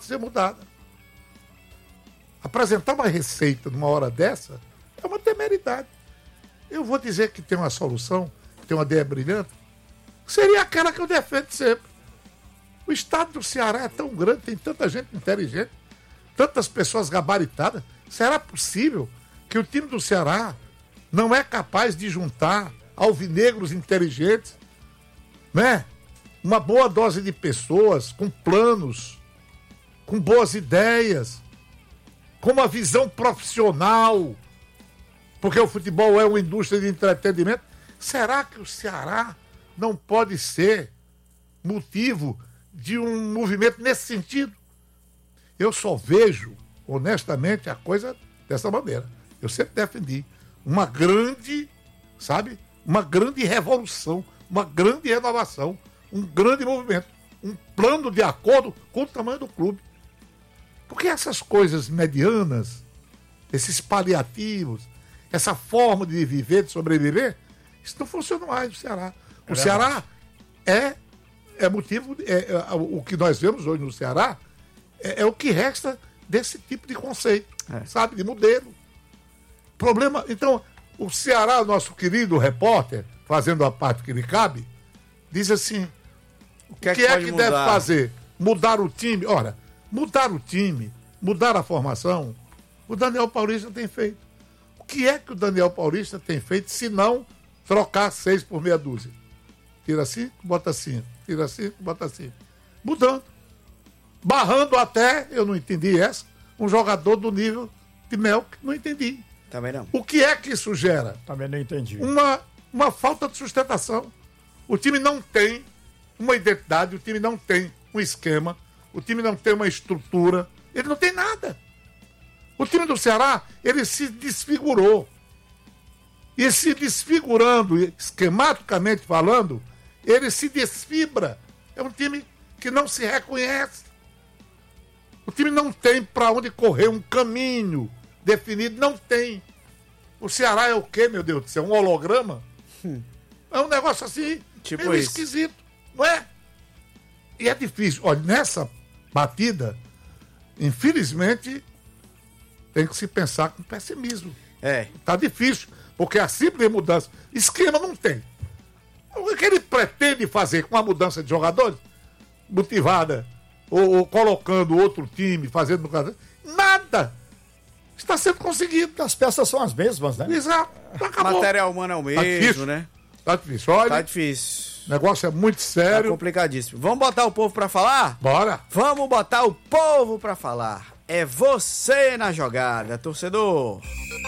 ser mudada. Apresentar uma receita numa hora dessa é uma temeridade. Eu vou dizer que tem uma solução, tem uma ideia brilhante, seria aquela que eu defendo sempre. O estado do Ceará é tão grande, tem tanta gente inteligente, tantas pessoas gabaritadas. Será possível que o time do Ceará não é capaz de juntar alvinegros inteligentes, né? Uma boa dose de pessoas com planos, com boas ideias, com uma visão profissional, porque o futebol é uma indústria de entretenimento. Será que o Ceará não pode ser motivo de um movimento nesse sentido? Eu só vejo, honestamente, a coisa dessa maneira. Eu sempre defendi uma grande, sabe, uma grande revolução, uma grande renovação, um grande movimento, um plano de acordo com o tamanho do clube. Porque essas coisas medianas, esses paliativos, essa forma de viver, de sobreviver, isso não funciona mais no Ceará. O Ceará é motivo, o que nós vemos hoje no Ceará é o que resta desse tipo de conceito, sabe, de modelo. Problema, então, o Ceará, nosso querido repórter, fazendo a parte que lhe cabe, diz assim, o que é que deve fazer? Mudar o time? Ora, mudar o time, mudar a formação, o Daniel Paulista tem feito. O que é que o Daniel Paulista tem feito se não trocar 6 por meia dúzia? Tira 5, bota 5. Tira 5, bota 5. Mudando. Barrando até, eu não entendi essa, um jogador do nível de Melk, não entendi. Também não. O que é que isso gera? Também não entendi. Uma falta de sustentação. O time não tem uma identidade, o time não tem um esquema, o time não tem uma estrutura, ele não tem nada. O time do Ceará, ele se desfigurou. E se desfigurando, esquematicamente falando, ele se desfibra. É um time que não se reconhece. O time não tem para onde correr, um caminho definido, não tem. O Ceará é o quê, meu Deus do céu? Um holograma? É um negócio assim, tipo meio isso. esquisito, não é? E é difícil. Olha, nessa batida, infelizmente, tem que se pensar com pessimismo. Tá difícil, porque a simples mudança, esquema não tem. O que ele pretende fazer com a mudança de jogadores, motivada, ou colocando outro time, fazendo nada está sendo conseguido. As peças são as mesmas, né? Exato. Acabou. Material humano é o mesmo, difícil, né? Tá difícil. Olha, Tá difícil. o negócio é muito Tá sério. complicadíssimo. Vamos botar o povo pra falar? Bora. Vamos botar o povo pra falar. É você na jogada, torcedor.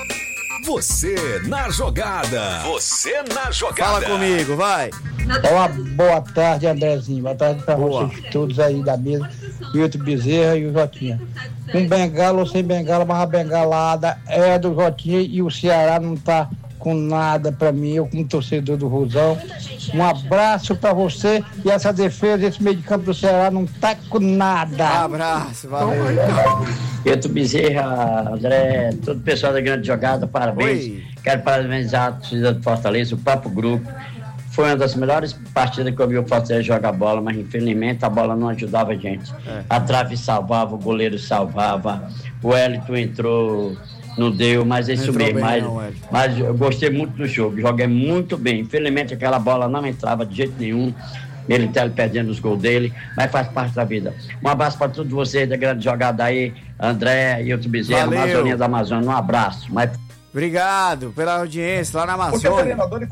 Você na jogada. Você na jogada. Fala comigo, vai. Uma boa tarde, Andrezinho. Boa tarde para vocês todos aí da mesa. Hilton Bezerra e o Jotinha. Com bengala ou sem bengala, mas a bengalada é do Jotinha e o Ceará não tá com nada para mim, eu como torcedor do Rosão. Um abraço para você e essa defesa, esse meio de campo do Ceará não tá com nada. Um abraço, valeu. Hilton Bezerra, André, todo o pessoal da grande jogada, parabéns. Oi. Quero parabenizar a torcida do Fortaleza, o próprio grupo. Foi uma das melhores partidas que eu vi o Fortaleza jogar bola, mas infelizmente a bola não ajudava a gente. A trave salvava, o goleiro salvava, o Wellington entrou, não deu, mas é isso mesmo. Mas eu gostei muito do jogo, joguei muito bem. Infelizmente aquela bola não entrava de jeito nenhum. Ele tá perdendo os gols dele, mas faz parte da vida. Um abraço para todos vocês da grande jogada aí, André, Hilton Bezerra, Amazonia da Amazônia, um abraço. Obrigado pela audiência lá na Amazônia.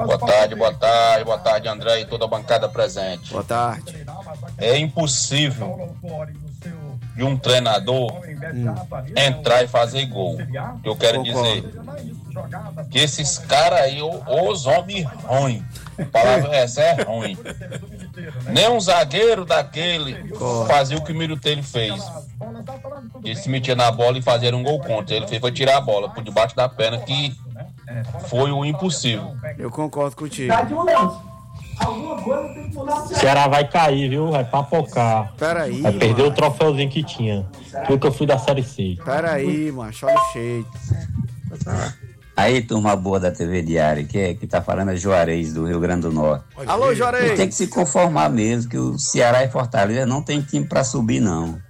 Boa tarde, André e toda a bancada presente. Boa tarde. É impossível de um treinador entrar e fazer gol. Eu quero dizer que esses caras aí, os homens ruins, a palavra essa é ruim. Nem um zagueiro daquele fazia o que o Mirutelli fez. Ele se metia na bola e fazia um gol contra. Ele fez foi tirar a bola por debaixo da perna, que foi o impossível. Eu concordo contigo. Ceará vai cair, viu? Vai papocar. Peraí. Vai perder o troféuzinho que tinha. Tudo que eu fui da Série C. Peraí, macho, olha o jeito. Aí, turma boa da TV Diário, que tá falando é Juarez, do Rio Grande do Norte. Alô, Juarez. E tem que se conformar mesmo, que o Ceará e Fortaleza não tem time pra subir, não.